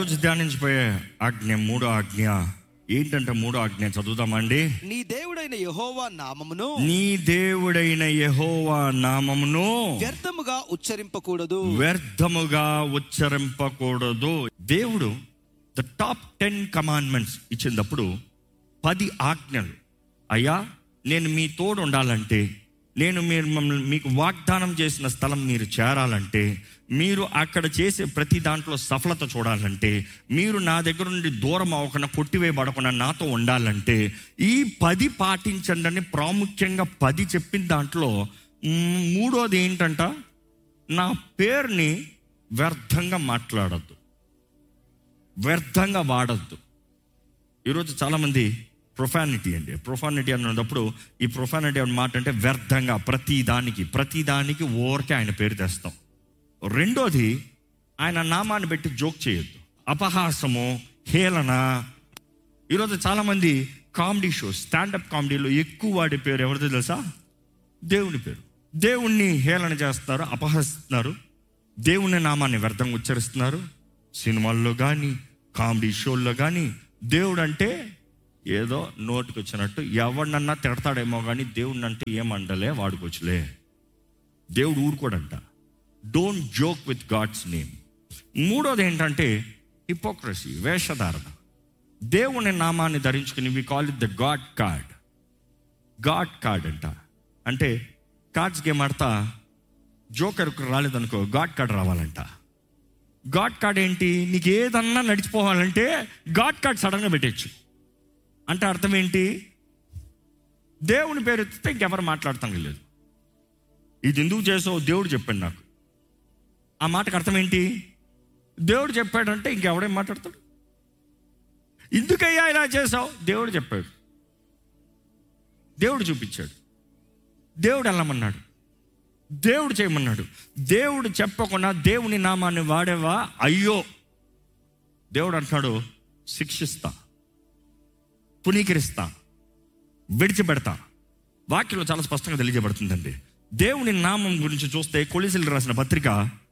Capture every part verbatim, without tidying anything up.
ఈరోజు ధ్యానించిపోయే ఆజ్ఞ మూడో ఆజ్ఞ ఏంటంటే, మూడో ఆజ్ఞ చదువుదామండి. నీ దేవుడైన యెహోవా నామమును నీ దేవుడైన యెహోవా నామమును వ్యర్థముగా ఉచ్చరింపకూడదు. వ్యర్థముగా ఉచ్చరింపకూడదు. దేవుడు ద టాప్ టెన్ కమాండ్మెంట్స్ ఇచ్చినప్పుడు పది ఆజ్ఞలు. అయ్యా, నేను మీ తోడు ఉండాలంటే, నేను మీరు మమ్మల్ని మీకు వాగ్దానం చేసిన స్థలం మీరు చేరాలంటే, మీరు అక్కడ చేసే ప్రతి దాంట్లో సఫలత చూడాలంటే, మీరు నా దగ్గర నుండి దూరం అవ్వకుండా కొట్టివేయబడకుండా నాతో ఉండాలంటే, ఈ పది పాటించండి అని ప్రాముఖ్యంగా పది చెప్పిన దాంట్లో మూడోది ఏంటంట, నా పేరుని వ్యర్థంగా మాట్లాడద్దు, వ్యర్థంగా వాడద్దు. ఈరోజు చాలామంది ప్రొఫానిటీ అండి, ప్రొఫానిటీ అన్నప్పుడు ఈ ప్రొఫానిటీ అనే మాట అంటే వ్యర్థంగా ప్రతి దానికి ప్రతి దానికి ఊరికే ఆయన పేరు తెస్తాం. రెండోది, ఆయన నామాన్ని పెట్టి జోక్ చేయొద్దు, అపహాసము, హేళన. ఈరోజు చాలామంది కామెడీ షోస్, స్టాండప్ కామెడీలో ఎక్కువ వాడే పేరు ఎవరిదో తెలుసా? దేవుని పేరు. దేవుణ్ణి హేళన చేస్తున్నారు, అపహసిస్తున్నారు, దేవుని నామాన్ని వ్యర్థంగా ఉచ్చరిస్తున్నారు. సినిమాల్లో కానీ కామెడీ షోల్లో కానీ దేవుడు అంటే ఏదో నోటికి వచ్చినట్టు ఎవరినన్నా తిడతాడేమో కానీ దేవుడిని అంటే ఏమండలే, వాడుకోవచ్చులే. దేవుడు ఊరుకోడంట. Don't joke with God's name. మూడోది ఏంటంటే హిపోక్రసీ, వేషధారణ. దేవుని నామాన్ని ధరించుకుని we call it the God card. God card అంట. అంటే కార్డ్స్ గేమ్ ఆడతా జోకర్కు రాలేదనుకో, గాడ్ కార్డ్ రావాలంట. గాడ్ కార్డ్ ఏంటి? నీకు ఏదన్నా నడిచిపోవాలంటే గాడ్ కార్డ్ సడన్గా పెట్టచ్చు. అంటే అర్థం ఏంటి? దేవుని పేరు ఎత్తితే ఇంకెవరు మాట్లాడతాం లేదు. ఇది ఎందుకు చేసావు దేవుడు చెప్పాడు నాకు. ఆ మాటకు అర్థం ఏంటి? దేవుడు చెప్పాడంటే ఇంకెవడేం మాట్లాడతాడు? ఎందుకయ్యా ఇలా చేసావు? దేవుడు చెప్పాడు, దేవుడు చూపించాడు, దేవుడు వెళ్ళమన్నాడు, దేవుడు చేయమన్నాడు. దేవుడు చెప్పకుండా దేవుని నామాన్ని వాడేవా, అయ్యో. దేవుడు అంటున్నాడు, శిక్షిస్తా, పునీకరిస్తా, విడిచిపెడతా. వాక్యంలో చాలా స్పష్టంగా తెలియజేయబడుతుందండి. దేవుని నామం గురించి చూస్తే కొలెసీయులకు రాసిన పత్రిక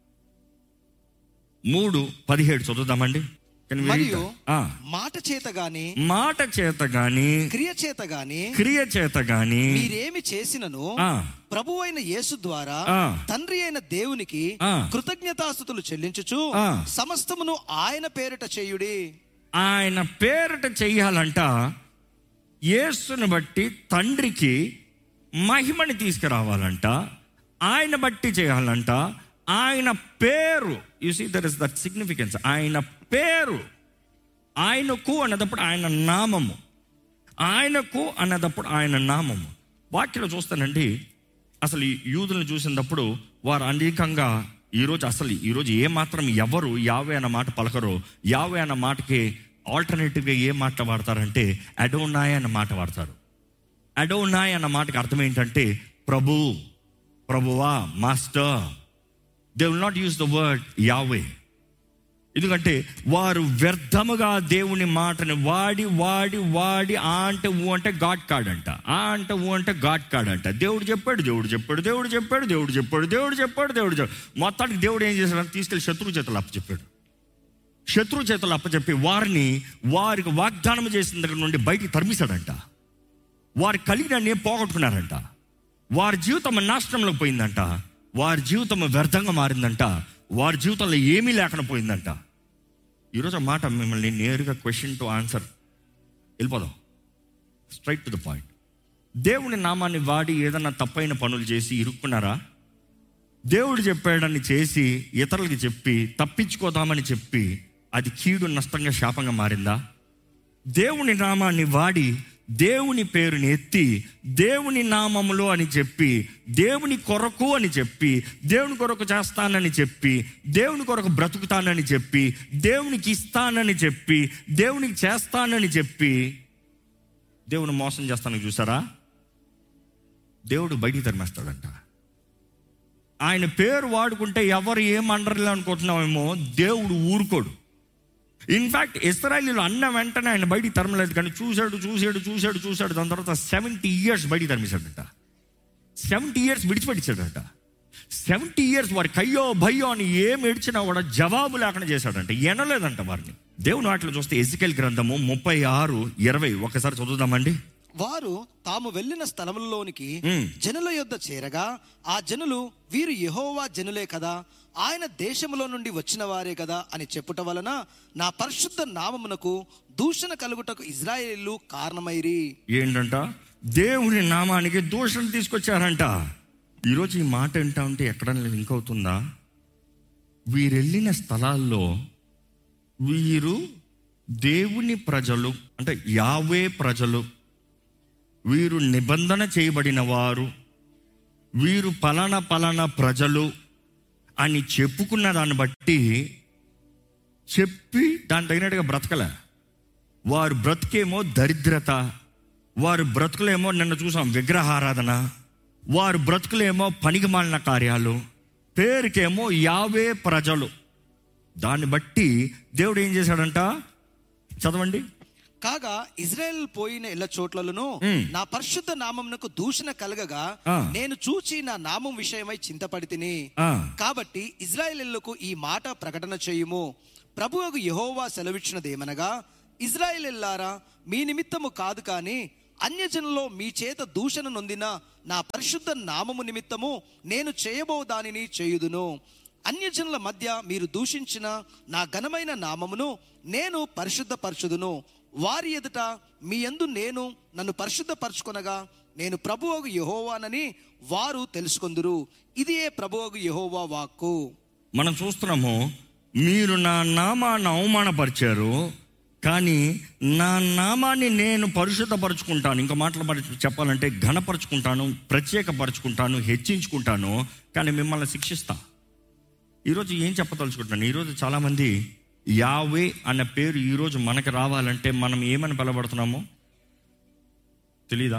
మూడు పదిహేడు చదువుదామండి. మరియు మాట చేత గాని మాట చేత గాని క్రియ చేత గాని క్రియ చేత గాని మీరేమి చేసినను ప్రభువైన యేసు ద్వారా తండ్రి అయిన దేవునికి కృతజ్ఞతాస్తుతులు చెల్లించుచు సమస్తమును ఆయన పేరిట చేయుడి. ఆయన పేరిట చెయ్యాలంట. యేసుని బట్టి తండ్రికి మహిమని తీసుకురావాలంట. ఆయన బట్టి చేయాలంట. ఆయన పేరు, you see there is that significance. ఆయన పేరు, ఆయనకు అన్నదప్పుడు ఆయన నామము, ఆయనకు అన్నదప్పుడు ఆయన నామము. వాక్యలో చూస్తానండి, అసలు ఈ యూదులను చూసినప్పుడు వారు అనేకంగా ఈరోజు అసలు ఈరోజు ఏ మాత్రం ఎవరు యావే అన్న మాట పలకరో. యావే అన్న మాటకి ఆల్టర్నేటివ్గా ఏ మాట వాడతారంటే అడోనాయ్ అన్న మాట వాడతారు. అడోనాయ్ అన్న మాటకి అర్థం ఏంటంటే ప్రభు, ప్రభువా, master. They will not use the word యావే. ఎందుకంటే వారు వ్యర్థముగా దేవుని మాటని వాడి వాడి వాడి ఆ అంటే ఊ అంటే గాడ్ కార్డ్ అంట, ఆ అంటే ఊ అంటే గాడ్ కార్డ్ అంట. దేవుడు చెప్పాడు, దేవుడు చెప్పాడు, దేవుడు చెప్పాడు, దేవుడు చెప్పాడు, దేవుడు చెప్పాడు, దేవుడు చెప్పాడు. మొత్తానికి దేవుడు ఏం చేశాడు? తీసుకెళ్ళి శత్రువు చేతులు అప్పచెప్పాడు. శత్రువు చేతులు అప్పచెప్పి వారిని వారికి వాగ్దానం చేసిన దగ్గర నుండి బయటికి తరిమిశాడంట. వారి కలిగిన పోగొట్టుకున్నారంట. వారి జీవితం నాశనంలోకి పోయిందంట. వారి జీవితం వ్యర్థంగా మారిందంట. వారి జీవితంలో ఏమీ లేకుండా పోయిందంట. ఈరోజు ఆ మాట మిమ్మల్ని నేరుగా క్వశ్చన్ టు ఆన్సర్ వెళ్ళిపోదాం, స్ట్రైట్ టు ద పాయింట్. దేవుని నామాన్ని వాడి ఏదన్నా తప్పైన పనులు చేసి ఇరుక్కున్నారా? దేవుడు చెప్పాడని చేసి ఇతరులకి చెప్పి తప్పించుకోదామని చెప్పి అది కీడు, నష్టంగా, శాపంగా మారిందా? దేవుని నామాన్ని వాడి దేవుని పేరుని ఎత్తి దేవుని నామములో అని చెప్పి, దేవుని కొరకు అని చెప్పి, దేవుని కొరకు చేస్తానని చెప్పి, దేవుని కొరకు బ్రతుకుతానని చెప్పి, దేవునికి ఇస్తానని చెప్పి, దేవునికి చేస్తానని చెప్పి దేవుని మోసం చేస్తానని చూసారా? దేవుడు బయటికి తరిమేస్తాడంట. ఆయన పేరు వాడుకుంటే ఎవరు ఏమనరలే అనుకుంటున్నామేమో, దేవుడు ఊరుకోడు. ఇన్ఫ్యాక్ట్ ఇశ్రాయేలీయులు అన్న వెంటనే ఆయన బయటికి తరమలేదు, కానీ చూశాడు చూశాడు చూశాడు చూశాడు దాని తర్వాత సెవెంటీ ఇయర్స్ బయటికి తరిమేశాడంట. Seventy years విడిచిపెట్టించాడంట. సెవెంటీ ఇయర్స్ వారికి అయ్యో భయ్యో అని ఏం ఏడ్చినా కూడా జవాబు లేకుండా చేశాడంట. ఎనలేదంట వారిని. దేవుని వాటిలో చూస్తే ఎజికేల్ గ్రంథము ముప్పై ఆరు ఇరవై ఒకసారి చదువుదామండి. వారు తాము వెళ్ళిన స్థలములలోనికి జనుల యొద్ద చేరగా ఆ జనులు వీరు యెహోవా జనులే కదా, ఆయన దేశములో నుండి వచ్చిన వారే కదా అని చెప్పుట వలన నా పరిశుద్ధ నామమునకు దూషణ కలుగుటకు ఇజ్రాయేలీయులు కారణమైరి. ఏంటంట? దేవుని నామానికి దూషణ తీసుకొచ్చారంట. ఈరోజు ఈ మాట వింటా ఉంటే ఎక్కడన్నా లింక్ అవుతుందా? వీరెళ్ళిన స్థలాల్లో వీరు దేవుని ప్రజలు, అంటే యావే ప్రజలు, వీరు నిబంధన చేయబడిన వారు, వీరు పలానా పలానా ప్రజలు అని చెప్పుకున్న దాన్ని బట్టి చెప్పి దాని తగినట్టుగా బ్రతకలే. వారు బ్రతికేమో దరిద్రత, వారు బ్రతుకులేమో నిన్న చూసాం విగ్రహారాధన, వారు బ్రతుకులేమో పనికిమాలిన కార్యాలు, పేరుకేమో యావే ప్రజలు. దాన్ని బట్టి దేవుడు ఏం చేశాడంట? చదవండి. కాగా ఇజ్రాయెల్ పోయిన ఎల్ల చోట్లను నా పరిశుద్ధ నామమునకు దూషణ కలగగా నేను చూచి నా నామం విషయమై చింతపడి తిని, కాబట్టి ఇజ్రాయేలీయులకు ఈ మాట ప్రకటన చేయుము. ప్రభువుకు యెహోవా సెలవిచ్చినదేమనగా, ఇజ్రాయేలీయులారా, మీ నిమిత్తము కాదు కానీ అన్యజనుల్లో మీ చేత దూషణ నొందిన నా పరిశుద్ధ నామము నిమిత్తము నేను చేయబో దానిని చేయుదును. అన్యజనుల మధ్య మీరు దూషించిన నా ఘనమైన నామమును నేను పరిశుద్ధపరచుదును. వారి ఎదుట మీ యందు నేను నన్ను పరిశుద్ధపరచుకొనగా నేను ప్రభువగు యెహోవానని వారు తెలుసుకొందురు. ఇదియే ప్రభువగు యెహోవా వాక్కు. మనం చూస్తున్నాము, మీరు నా నామాన్ని అవమానపరిచారు, కానీ నా నామాన్ని నేను పరిశుద్ధపరచుకుంటాను. ఇంకా మాటలు చెప్పాలంటే ఘనపరచుకుంటాను, ప్రత్యేకపరచుకుంటాను, హెచ్చించుకుంటాను, కానీ మిమ్మల్ని శిక్షిస్తా. ఈరోజు ఏం చెప్పదలుచుకుంటున్నాను? ఈరోజు చాలామంది యావే అన్న పేరు ఈరోజు మనకు రావాలంటే మనం ఏమని పిలబడుతున్నామో తెలీదా?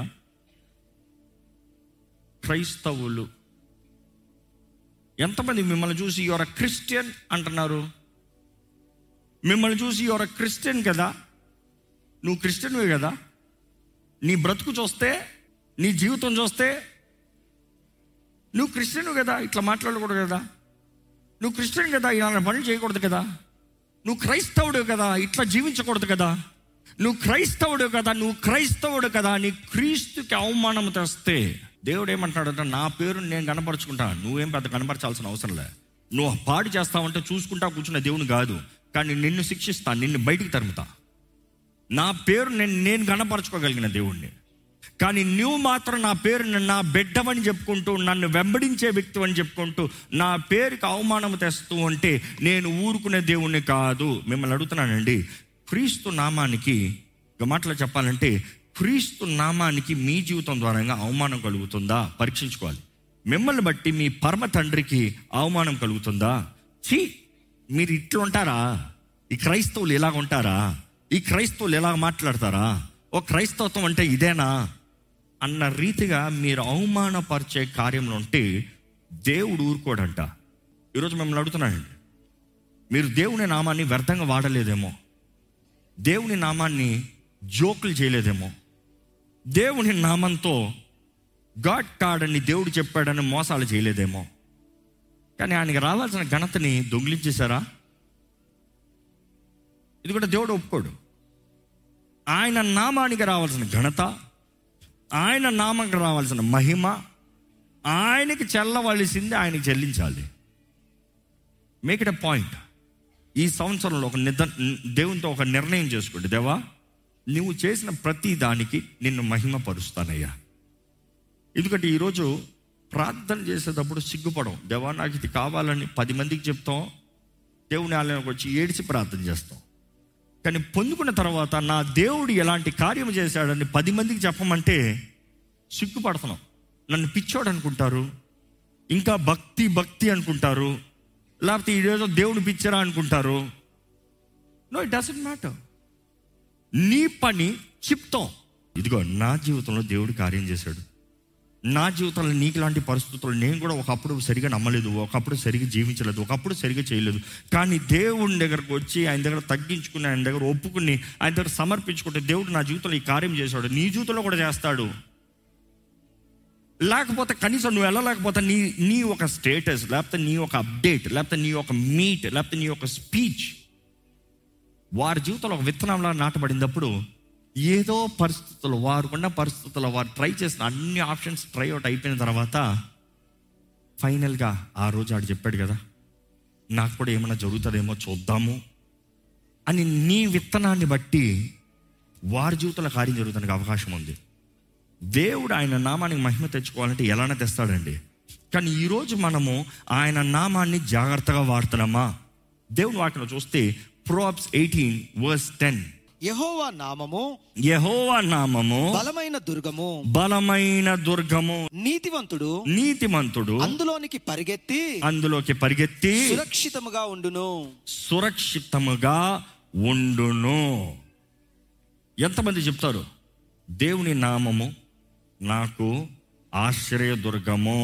క్రైస్తవులు. ఎంతమంది మిమ్మల్ని చూసి యువర్ క్రిస్టియన్ అంటున్నారు? మిమ్మల్ని చూసి యువర్ క్రిస్టియన్ కదా, నువ్వు క్రిస్టియన్వే కదా, నీ బ్రతుకు చూస్తే, నీ జీవితం చూస్తే నువ్వు క్రిస్టియన్ కదా, ఇట్లా మాట్లాడకూడదు కదా, నువ్వు క్రిస్టియన్ కదా, ఇలా పనులు చేయకూడదు కదా, నువ్వు క్రైస్తవుడు కదా, ఇట్లా జీవించకూడదు కదా, నువ్వు క్రైస్తవుడు కదా, నువ్వు క్రైస్తవుడు కదా అని క్రీస్తుకి అవమానం తెస్తే దేవుడు ఏమంటున్నాడంటే, నా పేరు నేను కనపరుచుకుంటాను, నువ్వేం పెద్ద కనపరచాల్సిన అవసరం లే. నువ్వు పాడు చేస్తావంటే చూసుకుంటా కూర్చున్న దేవుని కాదు, కానీ నిన్ను శిక్షిస్తా, నిన్ను బయటికి తరుముతా. నా పేరు నేను నేను కనపరచుకోగలిగిన దేవుణ్ణి. కానీ నువ్వు మాత్రం నా పేరు నా బిడ్డవని చెప్పుకుంటూ, నన్ను వెంబడించే వ్యక్తి అని చెప్పుకుంటూ నా పేరుకి అవమానం తెస్తూ ఉంటే నేను ఊరుకునే దేవుణ్ణి కాదు. మిమ్మల్ని అడుగుతున్నానండి, క్రీస్తు నామానికి ఒక మాటలో చెప్పాలంటే, క్రీస్తు నామానికి మీ జీవితం ద్వారా అవమానం కలుగుతుందా? పరీక్షించుకోవాలి. మిమ్మల్ని బట్టి మీ పరమ తండ్రికి అవమానం కలుగుతుందా? ఛీ, మీరు ఇట్లా ఉంటారా? ఈ క్రైస్తవులు ఇలాగ ఉంటారా? ఈ క్రైస్తవులు ఎలాగ మాట్లాడతారా? ఓ క్రైస్తవత్వం అంటే ఇదేనా అన్న రీతిగా మీరు అవమానపరిచే కార్యంలో ఉంటే దేవుడు ఊరుకోడంట. ఈరోజు మిమ్మల్ని అడుగుతున్నానండి, మీరు దేవుని నామాన్ని వ్యర్థంగా వాడలేదేమో, దేవుని నామాన్ని జోకులు చేయలేదేమో, దేవుని నామంతో గాడ్ కాడని దేవుడు చెప్పాడని మోసాలు చేయలేదేమో, కానీ ఆయనకి రావాల్సిన ఘనతని దొంగిలించేశారా? ఇది కూడా దేవుడు ఒప్పుకోడు. ఆయన నామానికి రావాల్సిన ఘనత, ఆయన నామానికి రావాల్సిన మహిమ ఆయనకి చెల్లవలసింది ఆయనకి చెల్లించాలి. Make it a point. ఈ సంవత్సరంలో ఒక నిద దేవునితో ఒక నిర్ణయం చేసుకోండి, దేవా నువ్వు చేసిన ప్రతి దానికి నిన్ను మహిమ పరుస్తానయ్యా. ఎందుకంటే ఈరోజు ప్రార్థన చేసేటప్పుడు సిగ్గుపడం, దేవా నాకు ఇది కావాలని పది మందికి చెప్తాం, దేవుని ఆలయానికి వచ్చి ఏడిచి ప్రార్థన చేస్తాం. కానీ పొందుకున్న తర్వాత నా దేవుడు ఎలాంటి కార్యం చేశాడని పది మందికి చెప్పమంటే సిగ్గుపడుతున్నాం. నన్ను పిచ్చోడు అనుకుంటారు, ఇంకా భక్తి భక్తి అనుకుంటారు, లేకపోతే ఈరోజు దేవుడు పిచ్చరా అనుకుంటారు. No, it doesn't matter. నీ పని చెప్తాం, ఇదిగో నా జీవితంలో దేవుడు కార్యం చేశాడు, నా జీవితంలో నీకు లాంటి పరిస్థితులు నేను కూడా ఒకప్పుడు సరిగా నమ్మలేదు, ఒకప్పుడు సరిగా జీవించలేదు, ఒకప్పుడు సరిగా చేయలేదు, కానీ దేవుని దగ్గరకు వచ్చి ఆయన దగ్గర తగ్గించుకుని, ఆయన దగ్గర ఒప్పుకుని, ఆయన దగ్గర సమర్పించుకుంటే దేవుడు నా జీవితంలో ఈ కార్యం చేశాడు, నీ జీవితంలో కూడా చేస్తాడు. లేకపోతే కనీసం నువ్వు వెళ్ళలేకపోతే నీ నీ ఒక స్టేటస్, లేకపోతే నీ ఒక అప్డేట్, లేకపోతే నీ ఒక మీట్, లేకపోతే నీ ఒక స్పీచ్ వారి జీవితంలో ఒక విత్తనంలా నాటబడినప్పుడు ఏదో పరిస్థితులు, వారుకున్న పరిస్థితుల్లో వారు ట్రై చేసిన అన్ని ఆప్షన్స్ ట్రై అవుట్ అయిపోయిన తర్వాత ఫైనల్గా ఆ రోజు ఆడు చెప్పాడు కదా, నాకు కూడా ఏమైనా జరుగుతుందేమో చూద్దాము అని నీ విత్తనాన్ని బట్టి వారి జీవితంలో కార్యం జరుగుతానికి అవకాశం ఉంది. దేవుడు ఆయన నామానికి మహిమ తెచ్చుకోవాలంటే ఎలానే తెస్తాడండి. కానీ ఈరోజు మనము ఆయన నామాన్ని జాగ్రత్తగా వాడుతున్నామా? దేవుని వాక్యంలో చూస్తే ప్రోవర్బ్స్ ఎయిటీన్ వర్స్ టెన్, యెహోవా నామము యెహోవా నామము బలమైన దుర్గము, బలమైన దుర్గము, నీతివంతుడు నీతిమంతుడు అందులోనికి పరిగెత్తి అందులోకి పరిగెత్తి సురక్షితముగా ఉండును, సురక్షితముగా ఉండును. ఎంతమంది చెప్తారు దేవుని నామము నాకు ఆశ్రయ దుర్గము?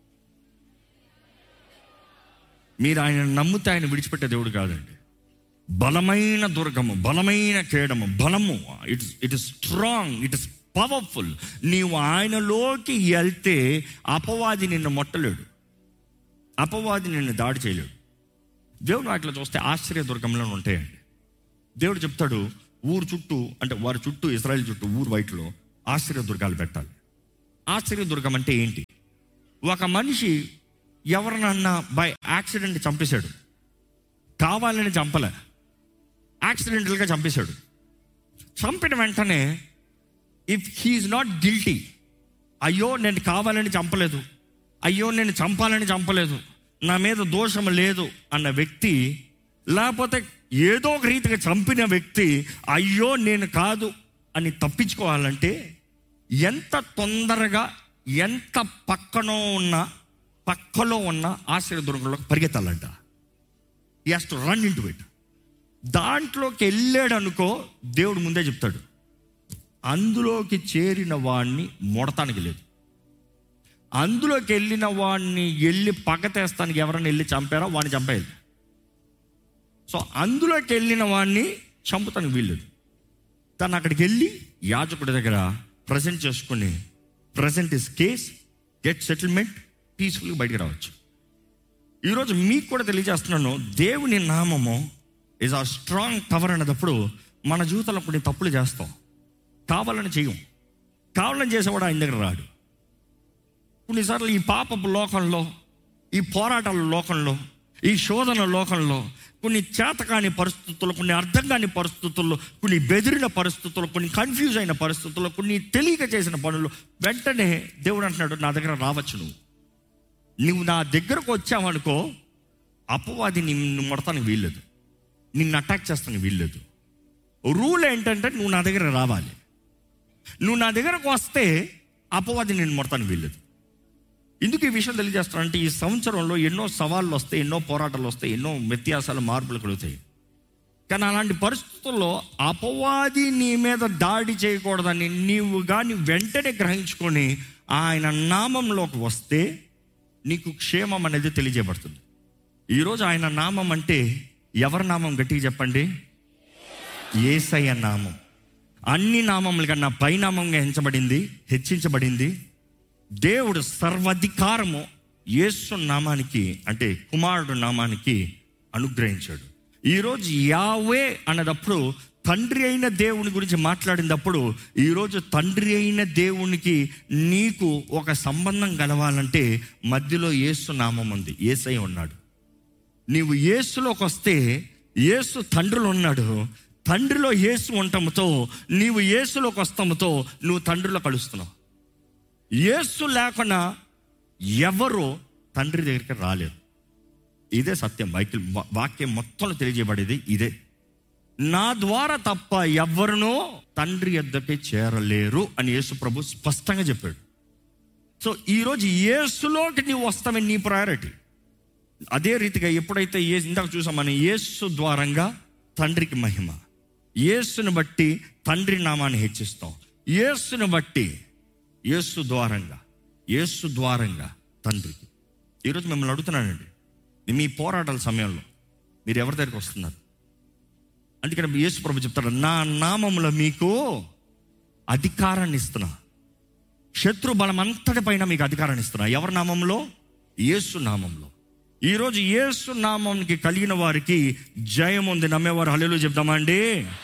మీరు ఆయన నమ్మితే ఆయన విడిచిపెట్టే దేవుడు కాదండి. బలమైన దుర్గము, బలమైన కేడము, బలము, it it is strong, it is powerful. నీవు ఆయనలోకి వెళ్తే అపవాది నిన్ను మొట్టలేడు, అపవాది నిన్ను దాడి చేయలేడు. దేవుడు వాటిలో చూస్తే ఆశ్చర్య దుర్గంలో ఉంటాయండి. దేవుడు చెప్తాడు ఊరు చుట్టూ, అంటే వారి చుట్టూ, ఇశ్రాయేల్ చుట్టూ ఊరు బయటలో ఆశ్చర్య దుర్గాలు పెట్టాలి. ఆశ్చర్య దుర్గం అంటే ఏంటి? ఒక మనిషి ఎవరినన్నా బై యాక్సిడెంట్ చంపేశాడు, కావాలని చంపలే, యాక్సిడెంటల్గా చంపేశాడు. చంపిన వెంటనే ఇఫ్ హీఈస్ నాట్ గిల్టీ, అయ్యో నేను కావాలని చంపలేదు, అయ్యో నేను చంపాలని చంపలేదు, నా మీద దోషం లేదు అన్న వ్యక్తి, లేకపోతే ఏదో ఒక రీతిగా చంపిన వ్యక్తి అయ్యో నేను కాదు అని తప్పించుకోవాలంటే ఎంత తొందరగా, ఎంత పక్కనో ఉన్న పక్కలో ఉన్న ఆశ్చర్య దుర్గంలోకి పరిగెత్తాలంట. He has to run into it. దాంట్లోకి వెళ్ళాడు అనుకో, దేవుడు ముందే చెప్తాడు అందులోకి చేరిన వాడిని మొడతానికి లేదు. అందులోకి వెళ్ళిన వాడిని వెళ్ళి పగతేస్తానికి ఎవరైనా వెళ్ళి చంపారో వాడిని చంపేయాలి. సో అందులోకి వెళ్ళిన వాడిని చంపుతానికి వీల్లేదు. తను అక్కడికి వెళ్ళి యాజకుడి దగ్గర ప్రజెంట్ చేసుకుని present is case, get settlement, పీస్ఫుల్గా బయటికి రావచ్చు. ఈరోజు మీకు కూడా తెలియజేస్తున్నాను, దేవుని నామము ఈజ్ ఆ స్ట్రాంగ్ టవర్ అన్నప్పుడు మన జీవితంలో కొన్ని తప్పులు చేస్తాం, కావాలని చెయ్యం. కావాలని చేసేవాడు ఆయన దగ్గర రాడు. కొన్నిసార్లు ఈ పాపపు లోకంలో, ఈ పోరాటాల లోకంలో, ఈ శోధన లోకంలో కొన్ని చేతకాని పరిస్థితుల్లో, కొన్ని అర్థం కాని పరిస్థితుల్లో, కొన్ని బెదిరిన పరిస్థితుల్లో, కొన్ని కన్ఫ్యూజ్ అయిన పరిస్థితుల్లో, కొన్ని తెలియక చేసిన పనులు వెంటనే దేవుడు అంటున్నాడు నా దగ్గర రావచ్చు. నువ్వు నువ్వు నా దగ్గరకు వచ్చావనుకో అపవాది నిన్ను మొడతానికి వీల్లేదు, నిన్ను అటాక్ చేస్తానికి వీల్లేదు. రూల్ ఏంటంటే నువ్వు నా దగ్గర రావాలి. నువ్వు నా దగ్గరకు వస్తే అపవాది నిన్ను మొడతానికి వీల్లేదు. ఎందుకు ఈ విషయం తెలియజేస్తానంటే ఈ సంవత్సరంలో ఎన్నో సవాళ్ళు వస్తాయి, ఎన్నో పోరాటాలు వస్తాయి, ఎన్నో వ్యత్యాసాలు, మార్పులు కలుగుతాయి. కానీ అలాంటి పరిస్థితుల్లో అపవాది నీ మీద దాడి చేయకూడదని నీవు కానీ వెంటనే గ్రహించుకొని ఆయన నామంలోకి వస్తే నీకు క్షేమం అనేది తెలియజేయబడుతుంది. ఈరోజు ఆయన నామం అంటే ఎవరి నామం? గట్టిగా చెప్పండి. యేసయ్య నామం. అన్ని నామముల కన్నా పైనామంగా హెచ్చబడింది, హెచ్చించబడింది. దేవుడు సర్వాధికారము యేసు నామానికి, అంటే కుమారుడు నామానికి అనుగ్రహించాడు. ఈరోజు యావే అన్నదప్పుడు తండ్రి అయిన దేవుని గురించి మాట్లాడినప్పుడు, ఈరోజు తండ్రి అయిన దేవునికి నీకు ఒక సంబంధం కలవాలంటే మధ్యలో యేసు నామం ఉంది, యేసయ్య ఉన్నాడు. నీవు యేసులోకి వస్తే యేసు తండ్రిలో ఉన్నాడు, తండ్రిలో యేసు ఉండటంతో నీవు యేసులోకి వస్తాముతో నువ్వు తండ్రిలో కలుస్తున్నావు. యేసు లేకుండా ఎవరు తండ్రి దగ్గరికి రాలేరు. ఇదే సత్యం. బైబిల్ వాక్యం మొత్తంలో తెలియజేయబడేది ఇదే. నా ద్వారా తప్ప ఎవరినో తండ్రి యొద్దకే చేరలేరు అని యేసు ప్రభు స్పష్టంగా చెప్పాడు. సో ఈరోజు యేసులోకి నీవు వస్తామని నీ ప్రయారిటీ. అదే రీతిగా ఎప్పుడైతే ఏ ఇందాక చూసాం మనం, యేసు ద్వారంగా తండ్రికి మహిమ, యేసుని బట్టి తండ్రి నామాన్ని హెచ్చిస్తాం, యేసుని బట్టి యేసు ద్వారంగా, యేసు ద్వారంగా తండ్రికి. ఈరోజు మిమ్మల్ని అడుగుతున్నానండి, మీ పోరాటాల సమయంలో మీరు ఎవరి దగ్గరికి వస్తున్నారు? అందుకని యేసు ప్రభు చెప్తాడు, నా నామములో మీకు అధికారాన్ని ఇస్తున్నా, శత్రు బలం అంతటి పైన మీకు అధికారాన్ని ఇస్తున్నా. ఎవరి నామంలో? యేసు నామంలో. ఈరోజు యేసు నామంకి కలిగిన వారికి జయం ఉంది. నమ్మేవారు హల్లెలూయా చెప్తామా అండి?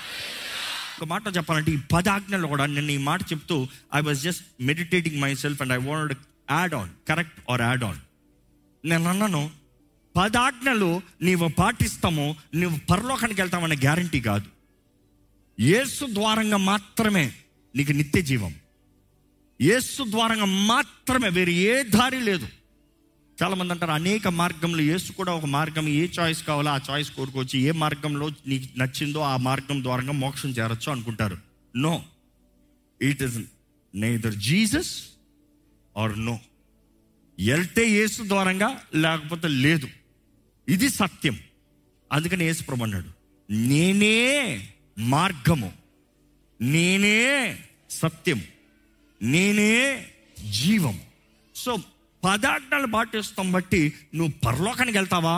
ఒక మాట చెప్పాలంటే ఈ పది ఆజ్ఞలు కూడా, నేను ఈ మాట చెప్తూ I was just meditating my self and I wanted add on, correct or add on. నేను అన్నాను, పది ఆజ్ఞలు నీవు పాటిస్తామో నువ్వు పరలోకానికి వెళ్తామనే గ్యారంటీ కాదు. యేసు ద్వారంగా మాత్రమే నీకు నిత్య జీవం. యేసు ద్వారంగా మాత్రమే, వేరే ఏ దారి లేదు. చాలామంది అంటారు అనేక మార్గంలో, యేసు కూడా ఒక మార్గం, ఏ చాయిస్ కావాలో ఆ చాయిస్ కోరుకోవచ్చు, ఏ మార్గంలో నీకు నచ్చిందో ఆ మార్గం ద్వారంగా మోక్షం చేరొచ్చు అనుకుంటారు. No, it is neither Jesus are no. వెళ్తే యేసు ద్వారంగా, లేకపోతే లేదు. ఇది సత్యం. అందుకని యేసు ప్రభు అన్నాడు, నేనే మార్గము, నేనే సత్యము, నేనే జీవం. సో పదార్థాలు పాటిస్తాం బట్టి నువ్వు పరలోకానికి వెళ్తావా?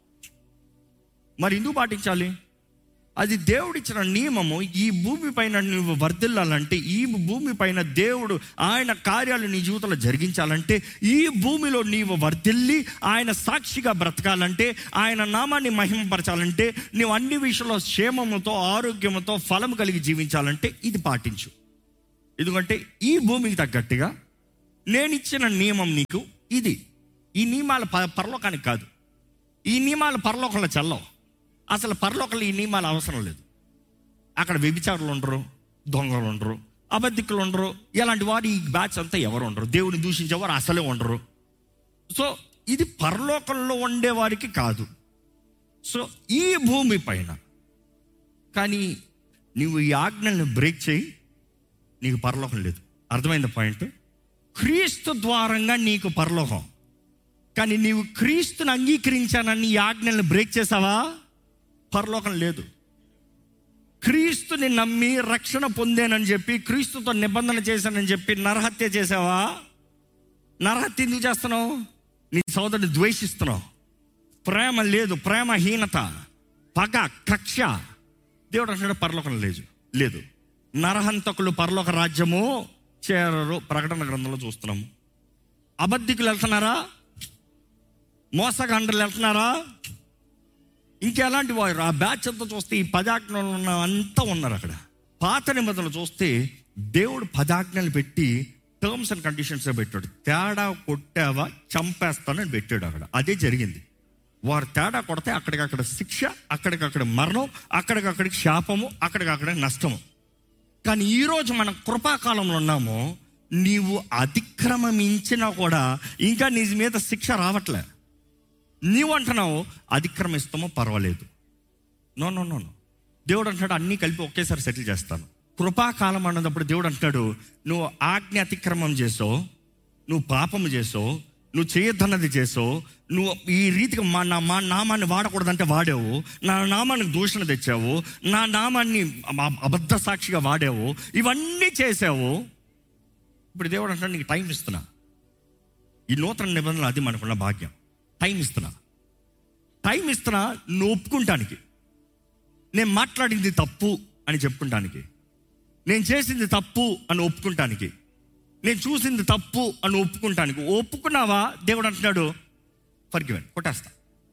మరి ఎందుకు పాటించాలి? అది దేవుడిచ్చిన నియమము. ఈ భూమి పైన నువ్వు వర్ధిల్లాలంటే, ఈ భూమి పైన దేవుడు ఆయన కార్యాలు నీ జీవితంలో జరిగించాలంటే, ఈ భూమిలో నీవు వర్ధిల్లి ఆయన సాక్షిగా బ్రతకాలంటే, ఆయన నామాన్ని మహిమపరచాలంటే, నువ్వు అన్ని విషయంలో క్షేమముతో ఆరోగ్యముతో ఫలం కలిగి జీవించాలంటే ఇది పాటించు. ఎందుకంటే ఈ భూమికి తగ్గట్టుగా నేను ఇచ్చిన నియమం నీకు ఇది. ఈ నియమాలు ప పరలోకానికి కాదు. ఈ నియమాలు పరలోకంలో చల్లవు. అసలు పరలోకంలో ఈ నియమాలు అవసరం లేదు. అక్కడ వ్యభిచారులు ఉండరు, దొంగలు ఉండరు, అబద్ధికులు ఉండరు, ఇలాంటి వారు ఈ బ్యాచ్ అంతా ఎవరు ఉండరు. దేవుని దూషించేవారు అసలే ఉండరు. సో ఇది పరలోకంలో ఉండేవారికి కాదు. సో ఈ భూమి పైన కానీ నువ్వు ఈ ఆజ్ఞలను బ్రేక్ చేయి, నీకు పరలోకం లేదు. అర్థమైంది పాయింట్? క్రీస్తు ద్వారంగా నీకు పరలోకం. కానీ నీవు క్రీస్తుని అంగీకరించానని ఈ ఆజ్ఞలను బ్రేక్ చేసావా? పరలోకం లేదు. క్రీస్తుని నమ్మి రక్షణ పొందానని చెప్పి, క్రీస్తుతో నిబంధన చేశానని చెప్పి నరహత్య చేసావా? నరహత్య ఎందుకు చేస్తున్నావు? నీ సోదరుని ద్వేషిస్తున్నావు. ప్రేమ లేదు, ప్రేమహీనత, పగ, కక్ష. దేవుడు అంటాడు పరలోకం లేదు లేదు నరహంతకులు పరలోక రాజ్యము చేరరు. ప్రకటన గ్రంథంలో చూస్తున్నాము. అబద్ధికులు వెళ్తున్నారా? మోసగాండ్రులు వెళ్తున్నారా? ఇంకెలాంటి వారు? ఆ బ్యాచ్ అంతా చూస్తే ఈ పదాజ్ఞలు ఉన్న అంతా ఉన్నారు అక్కడ. పాత నిబంధనలు చూస్తే దేవుడు పదాజ్ఞలు పెట్టి టర్మ్స్ అండ్ కండిషన్స్ పెట్టాడు. తేడా కొట్టావా చంపేస్తానని పెట్టాడు అక్కడ. అదే జరిగింది. వారు తేడా కొడితే అక్కడికక్కడ శిక్ష, అక్కడికక్కడ మరణం, అక్కడికక్కడికి శాపము, అక్కడికక్కడ నష్టము. కానీ ఈరోజు మనం కృపాకాలంలో ఉన్నాము. నీవు అతిక్రమించినా కూడా ఇంకా నీ మీద శిక్ష రావట్లే. నీవు అంటున్నావు అతిక్రమిస్తామో పర్వాలేదు. నో నో నో నో దేవుడు అంటాడు అన్నీ కలిపి ఒకేసారి సెటిల్ చేస్తాను. కృపాకాలం అన్నప్పుడు దేవుడు అంటాడు, నువ్వు ఆజ్ఞ అతిక్రమం చేసావు, నువ్వు పాపము చేసావు, నువ్వు చేయొద్దన్నది చేసావు, నువ్వు ఈ రీతిగా మా నా మా నామాన్ని వాడకూడదంటే వాడావు, నా నామానికి దూషణ తెచ్చావు, నా నామాన్ని అబద్ధ సాక్షిగా వాడావు, ఇవన్నీ చేసావు. ఇప్పుడు దేవుడు అంటాడు నీకు టైం ఇస్తున్నా. ఈ నూతన నిబంధనలు అది మనకున్న భాగ్యం. టైం ఇస్తున్నా, టైం ఇస్తున్నా నువ్వు ఒప్పుకుంటానికి. నేను మాట్లాడింది తప్పు అని చెప్పుకుంటానికి, నేను చేసింది తప్పు అని ఒప్పుకుంటానికి, నేను చూసింది తప్పు అని ఒప్పుకుంటానికి. ఒప్పుకున్నావా? దేవుడు అంటున్నాడు ఫర్గివెన్, కొట్టేస్తా.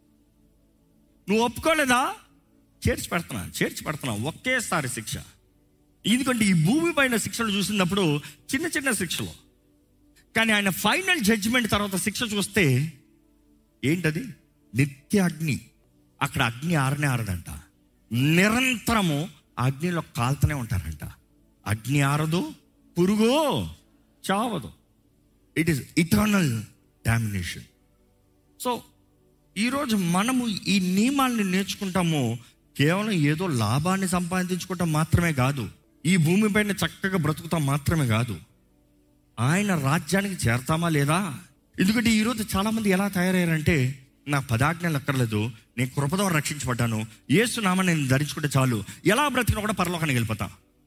నువ్వు ఒప్పుకోలేదా? చేర్చి పెడుతున్నా చేర్చి పెడుతున్నా ఒకేసారి శిక్ష. ఎందుకంటే ఈ భూమి పైన శిక్షలు చూసినప్పుడు చిన్న చిన్న శిక్షలు, కానీ ఆయన ఫైనల్ జడ్జిమెంట్ తర్వాత శిక్ష చూస్తే ఏంటది? నిత్య అగ్ని. అక్కడ అగ్ని ఆరనే ఆరదంట. నిరంతరము అగ్నిలో కాలుతూనే ఉంటారంట. అగ్ని ఆరదు, పురుగు చావదు. It is eternal domination. So ఈరోజు మనము ఈ నియమాల్ని నేర్చుకుంటాము కేవలం ఏదో లాభాన్ని సంపాదించుకుంటాం మాత్రమే కాదు, ఈ భూమి పైన చక్కగా బ్రతుకుతాం మాత్రమే కాదు, ఆయన రాజ్యానికి చేరతామా లేదా. ఎందుకంటే ఈరోజు చాలామంది ఎలా తయారయ్యారంటే, నా పదాజ్ఞలు అక్కర్లేదు, నేను కృపతో రక్షించబడ్డాను, యేసు నామాన్ని నేను ధరించుకుంటే చాలు, ఎలా బ్రతికినా కూడా పరలోకానికి వెళ్ళిపోతా.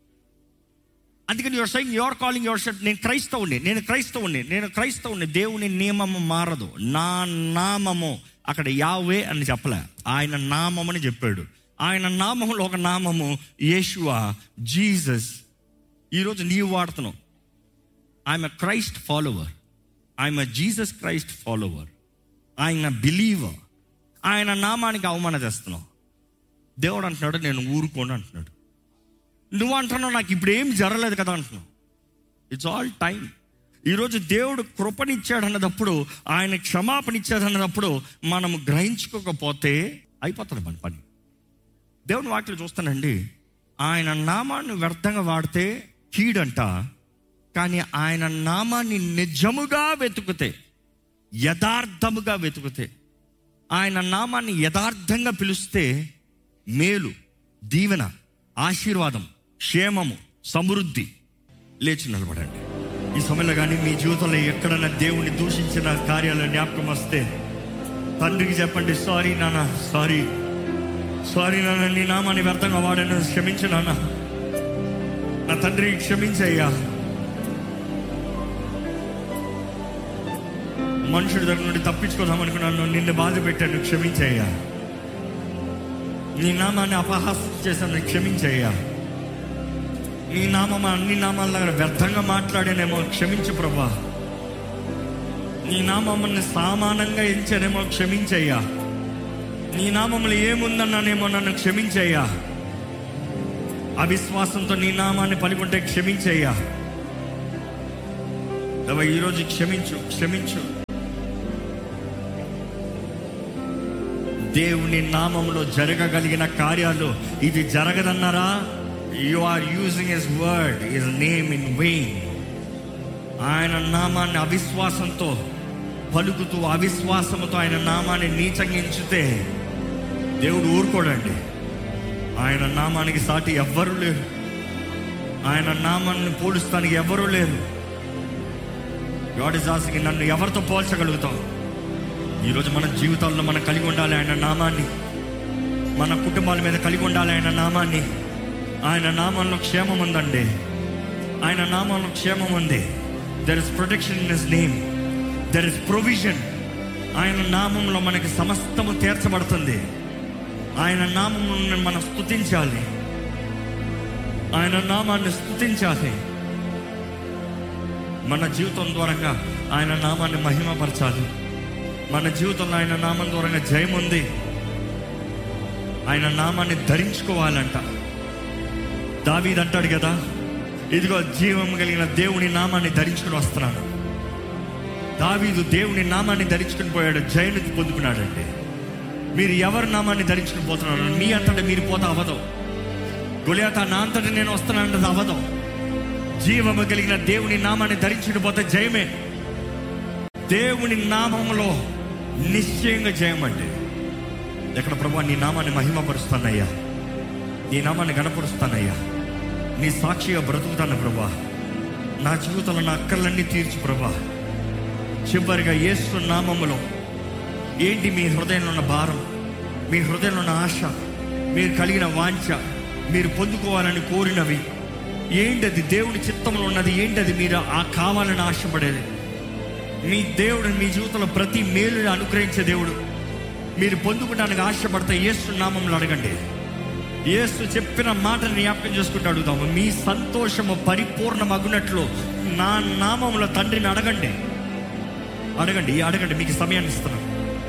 అందుకని your saying your calling your self నేను క్రైస్తవుని నేను క్రైస్తవుని నేను క్రైస్తవుని దేవుని నియమము మారదు. నా నామము, అక్కడ యావే అని చెప్పలే, ఆయన నామమని చెప్పాడు. ఆయన నామంలో ఒక నామము యేషువా, జీసస్. ఈరోజు నీవు వాడుతున్నావు, I'm a Christ follower, I'm a Jesus Christ follower, I'm a believer. ఆయన నామానికి అవమానం చేస్తున్నావు. దేవుడు అంటున్నాడు నేను ఊరుకోను అంటున్నాడు. నువ్వు అంటున్నావు నాకు ఇప్పుడు ఏం జరగలేదు కదా అంటున్నావు. It's all time. ఈరోజు దేవుడు కృపనిచ్చాడు అన్నదప్పుడు, ఆయన క్షమాపణ ఇచ్చాడు అన్నదప్పుడు మనం గ్రహించుకోకపోతే అయిపోతుంది మన పని. దేవుని వాక్యం చూస్తానండి, ఆయన నామాన్ని వ్యర్థంగా వాడితే కీడంట, కానీ ఆయన నామాన్ని నిజముగా వెతుకుతే, యథార్థముగా వెతుకుతే, ఆయన నామాన్ని యథార్థంగా పిలిస్తే మేలు, దీవెన, ఆశీర్వాదం, క్షేమము, సమృద్ధి. లేచి నిలబడండి. ఈ సమయంలో కానీ మీ జీవితంలో ఎక్కడన్నా దేవుణ్ణి దూషించిన కార్యాల జ్ఞాపకం వస్తే తండ్రికి చెప్పండి, సారీ నాన్న, సారీ సారీ నాన్న, నీ నామాన్ని వ్యర్థంగా వాడాను, క్షమించు నాన్న, నా తండ్రి క్షమించయ్యా. మనుషుడి దగ్గర నుండి తప్పించుకోదాం అనుకున్నాను, నిన్ను బాధ పెట్టాను, క్షమించయ్యా. నీ నామాన్ని అపహాస్యం చేశాను, క్షమించయ్యా. నీ నామం అన్ని నామాల దగ్గర వ్యర్థంగా మాట్లాడానేమో, క్షమించు ప్రభా. నీ నామమ్మల్ని సామానంగా ఎంచానేమో, క్షమించయ్యా. నీ నామంలో ఏముందన్నానేమో, నన్ను క్షమించయ్యా. అవిశ్వాసంతో నీ నామాన్ని పలుకుంటే క్షమించయ్యా. ఈరోజు క్షమించు, క్షమించు. దేవుని నామంలో జరగగలిగిన కార్యాలు ఇది జరగదన్నారా? You are using his word, his name in vein. ఆయన నామాన్ని అవిశ్వాసంతో పలుకుతూ, అవిశ్వాసంతో ఆయన నామాన్ని నీచంగా ఎంచితే దేవుడు ఊరుకోడండి. ఆయన నామానికి సాటి ఎవ్వరూ లేరు. ఆయన నామాన్ని పోలుస్తానికి ఎవ్వరూ లేరు. గాడ్ ఇస్ ఆస్కింగ్, నన్ను ఎవరితో పోల్చగలుగుతావు? ఈరోజు మన జీవితాల్లో మనం కలిగి ఉండాలి ఆయన నామాన్ని. మన కుటుంబాల మీద కలిగి ఉండాలి ఆయన నామాన్ని. ఆయన నామంలో క్షేమం ఉందండి. ఆయన నామంలో క్షేమం ఉంది. There is protection in his name, there is provision. ఆయన నామంలో మనకి సమస్తము తీర్చబడుతుంది. ఆయన నామమును మనం స్తుతించాలి. ఆయన నామాన్ని స్తుతించాలి. మన జీవితం ద్వారా ఆయన నామాన్ని మహిమపరచాలి. మన జీవితంలో ఆయన నామం ద్వారా జయం ఉంది. ఆయన నామాన్ని ధరించుకోవాలంట. దావీదు అంటాడు కదా, ఇదిగో జీవం కలిగిన దేవుని నామాన్ని ధరించుకుని వస్తున్నాను. దావీదు దేవుని నామాన్ని ధరించుకుని పోయాడు, జయాన్ని పొందుకున్నాడండి. మీరు ఎవరి నామాన్ని ధరించుకుని పోతున్నారు? మీ అంతటా మీరు పోతా అవ్వదు. గొలియాత నా అంతటా నేను వస్తున్నానంటే అవ్వదు. జీవము కలిగిన దేవుని నామాన్ని ధరించుకుని పోతే జయమే. దేవుని నామంలో నిశ్చయంగా జయం అంటే ఎక్కడ ప్రభా నీ నామాన్ని మహిమపరుస్తానయ్యా, నీ నామాన్ని గణపరుస్తానయ్యా, నీ సాక్షిగా బ్రతుకుతాను ప్రభా, నా జీవితంలో నా అక్కర్లన్నీ తీర్చు ప్రభా. చివరిగా యేసు నామములో ఏంటి మీ హృదయంలో ఉన్న భారం, మీ హృదయంలో ఉన్న ఆశ, మీరు కలిగిన వాంఛ, మీరు పొందుకోవాలని కోరినవి ఏంటది? దేవుడి చిత్తంలో ఉన్నది ఏంటది? మీరు ఆ కావాలని ఆశపడేది. మీ దేవుడు మీ జీవితంలో ప్రతి మేలుని అనుగ్రహించే దేవుడు. మీరు పొందుకోవడానికి ఆశపడితే యేసు నామంలో అడగండి. యేసు చెప్పిన మాటని జ్ఞాపకం చేసుకుంటూ అడుగుతాము. మీ సంతోషము పరిపూర్ణమగునట్లు నా నామంలో తండ్రిని అడగండి. అడగండి అడగండి మీకు సమయాన్ని ఇస్తున్నాను.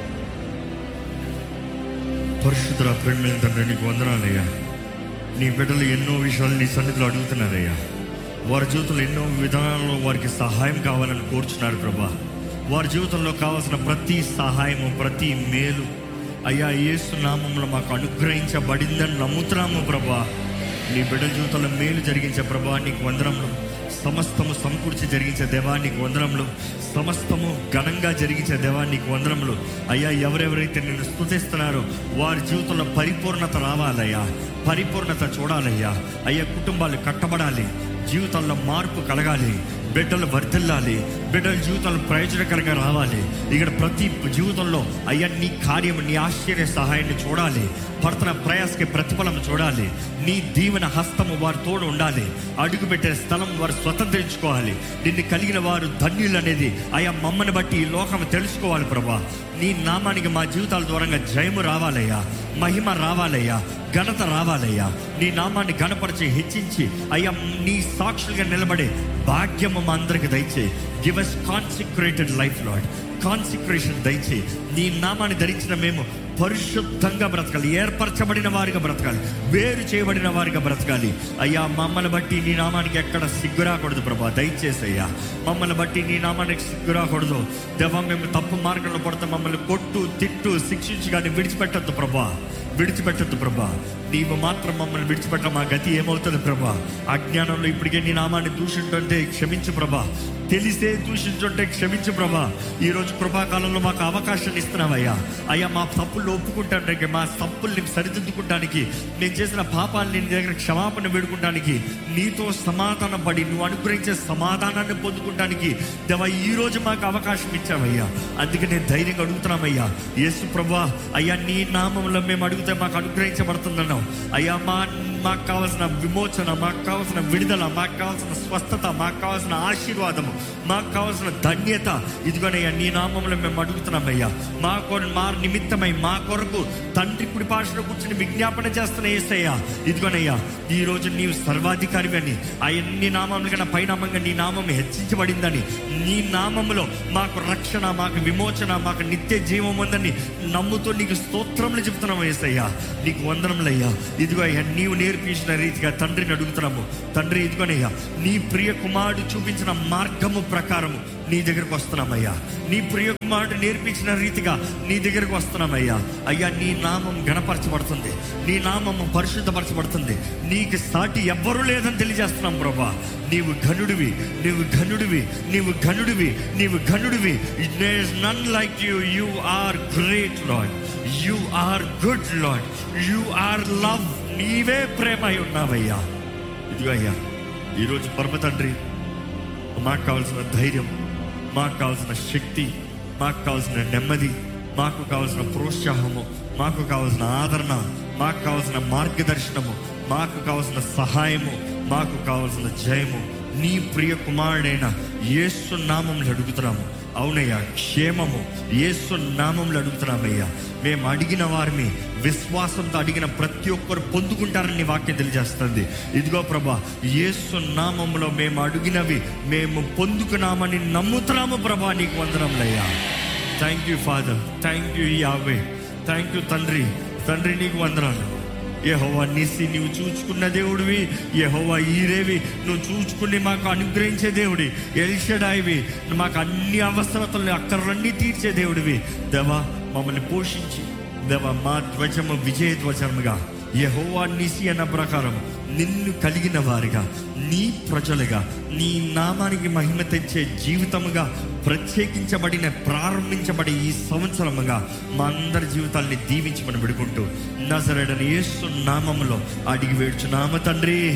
పరిశుద్ధ ప్రేమ తండ్రి, నీకు వందనాలయ్యా. నీ బిడ్డలు ఎన్నో విషయాలు నీ సన్నిధిలో అడుగుతున్నారయ్యా. వారి జీవితంలో ఎన్నో విధానాల్లో వారికి సహాయం కావాలని కోరుచున్నారు ప్రభా. వారి జీవితంలో కావాల్సిన ప్రతి సహాయము, ప్రతి మేలు అయ్యా యేసు నామంలో మాకు అనుగ్రహించబడిందని నమ్ముతున్నాము ప్రభా. నీ బిడ్డల జీవితంలో మేలు జరిగించే ప్రభా నీకు వందనములు. సమస్తము సమకూర్చి జరిగించే దేవానికి వందనములు. సమస్తము ఘనంగా జరిగించే దేవానికి వందనములు. అయ్యా ఎవరెవరైతే నిన్ను స్తుతిస్తున్నారో వారి జీవితంలో పరిపూర్ణత రావాలయ్యా, పరిపూర్ణత చూడాలయ్యా. అయ్యా కుటుంబాలు కట్టబడాలి, జీవితాల్లో మార్పు కలగాలి, బిడ్డలు వర్ధిల్లాలి, బిడ్డల జీవితంలో ప్రయోజనకరంగా రావాలి. ఇక్కడ ప్రతి జీవితంలో అయ్యా నీ కార్యము, నీ ఆశ్చర్య సహాయాన్ని చూడాలి. పడుతున్న ప్రయాసకి ప్రతిఫలం చూడాలి. నీ దీవెన హస్తము వారి తోడు ఉండాలి. అడుగుపెట్టే స్థలం వారు స్వతంత్రించుకోవాలి. నిన్ను కలిగిన వారు ధన్యులు అనేది అయ్యా మమ్మల్ని బట్టి ఈ లోకం తెలుసుకోవాలి ప్రభా. నీ నామానికి మా జీవితాల ద్వారా జయము రావాలయ్యా, మహిమ రావాలయ్యా, ఘనత రావాలయ్యా. నీ నామాన్ని ఘనపరిచి హెచ్చించి అయ్యా నీ సాక్షులుగా నిలబడే భాగ్యము మా అందరికి దయచేయి. Give us consecrated life lord, consecration దయచేయి. నీ నామాన్ని ధరించిన మేము పరిశుద్ధంగా బ్రతకాలి, ఏర్పరచబడిన వారిగా బ్రతకాలి, వేరు చేయబడిన వారిగా బ్రతకాలి. అయ్యా మమ్మల్ని బట్టి నీ నామానికి ఎక్కడ సిగ్గు రాకూడదు ప్రభా, దయచేసి అయ్యా మమ్మల్ని బట్టి నీ నామానికి సిగ్గు రాకూడదు దేవా. మేము తప్పు మార్గంలో పడితే మమ్మల్ని కొట్టు, తిట్టు, శిక్షించి కానీ విడిచిపెట్టద్దు ప్రభా, విడిచిపెట్టద్దు ప్రభా. నీవు మాత్రం మమ్మల్ని విడిచిపెట్ట మా గతి ఏమవుతుంది ప్రభా? అజ్ఞానంలో ఇప్పటికే నీ నామాన్ని దూషింటుంటే క్షమించు ప్రభా, తెలిసే దూషించుంటే క్షమించు ప్రభా. ఈరోజు కృపాకాలంలో మాకు అవకాశాన్ని ఇస్తున్నావయ్యా. అయ్యా మా తప్పులు ఒప్పుకుంటానికి, మా తప్పుల్ని సరిదిద్దుకుంటానికి, నేను చేసిన పాపాలని నీ దగ్గర క్షమాపణ వేడుకుంటానికి, నీతో సమాధానం పడి నువ్వు అనుగ్రహించే సమాధానాన్ని పొందుకుంటానికి దేవా ఈరోజు మాకు అవకాశం ఇచ్చావయ్యా. అందుకే నేను ధైర్యంగా అడుగుతున్నామయ్యా యేసు ప్రభా. అయ్యా నీ నామంలో మేము అడిగితే మాకు అనుగ్రహించబడుతుందన్నావు అయ్యా. మా మాకు కావాల్సిన విమోచన, మాకు కావాల్సిన విడుదల, మాకు కావాల్సిన స్వస్థత, మాకు కావాల్సిన ఆశీర్వాదము, మాకు కావాల్సిన ధన్యత ఇదిగోనయ్యా నీ నామంలో మేము అడుగుతున్నామయ్యా. మా కొర మా నిమిత్తమై మా కొరకు తండ్రి కుడి పార్శ్వలో కూర్చొని విజ్ఞాపన చేస్తున్న యేసయ్యా ఇదిగోనయ్యా ఈరోజు నీవు సర్వాధికారి అని, అన్ని నామముల కన్నా పైనామంగా నీ నామం హెచ్చించబడిందని, నీ నామములో మాకు రక్షణ, మాకు విమోచన, మాకు నిత్య జీవం ఉందని నమ్ముతూ నీకు స్తోత్రములు చెబుతున్నాము యేసయ్యా. నీకు వందనములయ్యా. ఇదిగో అయ్యా నీవు నేర్పించిన రీతిగా తండ్రిని అడుగుతున్నాము తండ్రి. ఇదిగోనయ్యా నీ ప్రియ కుమారుడు చూపించిన మార్గము ప్రకారము నీ దగ్గరకు వస్తున్నామయ్యా. నీ ప్రియ కుమారుడు నేర్పించిన రీతిగా నీ దగ్గరకు వస్తున్నామయ్యా. అయ్యా నీ నామం గణపరచబడుతుంది, నీ నామము పరిశుద్ధపరచబడుతుంది. నీకు సాటి ఎవ్వరూ లేదని తెలియజేస్తున్నాం ప్రభా. నీవు ఘనుడివి, నీవు ఘనుడివి, నీవు ఘనుడివి, నీవు ఘనుడివి. There is none like you. You are great lord, you are good lord, you are love. నీవే ప్రేమ అయి ఉన్నావయ్యా. ఇదిగో అయ్యా ఈరోజు పరమ తండ్రి మాకు కావాల్సిన ధైర్యం, మాకు కావాల్సిన శక్తి, మాకు కావాల్సిన నెమ్మది, మాకు కావాల్సిన ప్రోత్సాహము, మాకు కావాల్సిన ఆదరణ, మాకు కావాల్సిన మార్గదర్శనము, మాకు కావాల్సిన సహాయము, మాకు కావాల్సిన జయము నీ ప్రియ కుమారుడైన యేసు నామంలో అడుగుతున్నాము. అవునయ్యా క్షేమము యేసు నామంలో అడుగుతున్నామయ్యా. మేము అడిగిన వారిని విశ్వాసంతో అడిగిన ప్రతి ఒక్కరు పొందుకుంటారని వాక్యం తెలియజేస్తుంది. ఇదిగో ప్రభా యేసు నామంలో మేము అడిగినవి మేము పొందుకున్నామని నమ్ముతున్నాము ప్రభా. నీకు వందనములయ్యా. Thank you father, thank you యావే, థ్యాంక్ యూ తండ్రి. తండ్రి నీకు వందనాలు. యెహోవా నిస్సి నీవు చూచుకున్న దేవుడివి, యెహోవా ఈరేవి నువ్వు చూచుకుని మాకు అనుగ్రహించే దేవుడి, ఎల్ షడాయివి మాకు అన్ని అవసరతలు అక్కర్లన్నీ తీర్చే దేవుడివి. దేవా మమ్మల్ని పోషించి దేవా మా ధ్వజము విజయ ధ్వజముగా యెహోవా నిస్సి అన్న ప్రకారం నిన్ను కలిగిన వారిగా, నీ ప్రజలుగా, నీ నామానికి మహిమ తెచ్చే జీవితముగా ప్రత్యేకించబడిన ప్రారంభించబడి ఈ సంవత్సరముగా మా అందరి జీవితాల్ని దీవించమని విడుకుంటూ నజరేయుడైన యేసు నామములో అడిగి వేడుచున్నాము తండ్రి.